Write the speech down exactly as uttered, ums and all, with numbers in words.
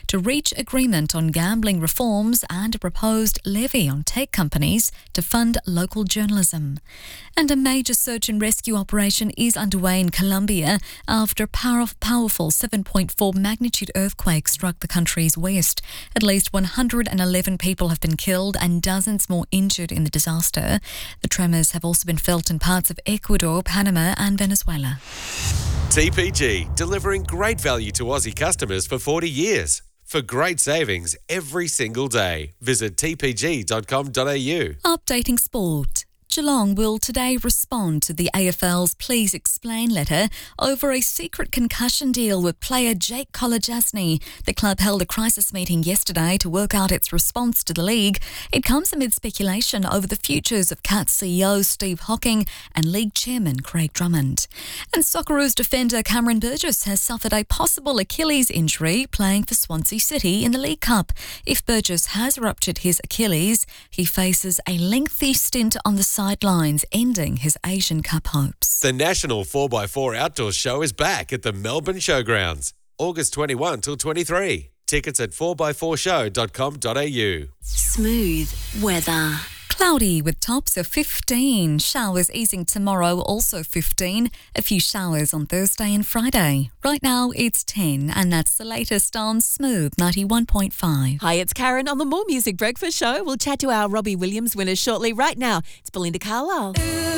to reach agreement on gambling reforms and a proposed levy on tech companies to fund local journalism. And a major search and rescue operation is underway in Colombia after a power- powerful seven point four magnitude earthquake struck the country's west. At least one hundred eleven people have been killed and dozens more injured in the disaster. The tremors have also been felt in parts of Ecuador, Panama and Venezuela. T P G, delivering great value to Aussie customers for forty years. For great savings every single day, visit t p g dot com dot a u. Updating sport. Geelong will today respond to the A F L's Please Explain letter over a secret concussion deal with player Jake Kolodjasny. The club held a crisis meeting yesterday to work out its response to the league. It comes amid speculation over the futures of Cats C E O Steve Hocking and league chairman Craig Drummond. And Socceroos defender Cameron Burgess has suffered a possible Achilles injury playing for Swansea City in the League Cup. If Burgess has ruptured his Achilles, he faces a lengthy stint on the sidelines, ending his Asian Cup hopes. The National four by four Outdoor Show is back at the Melbourne Showgrounds, August twenty-first till twenty-third. Tickets at four by four show dot com dot a u. Smooth weather. Cloudy with tops of fifteen. Showers easing tomorrow, also fifteen. A few showers on Thursday and Friday. Right now it's ten, and that's the latest on Smooth ninety-one point five. Hi, it's Karen on the More Music Breakfast Show. We'll chat to our Robbie Williams winners shortly. Right now, it's Belinda Carlisle.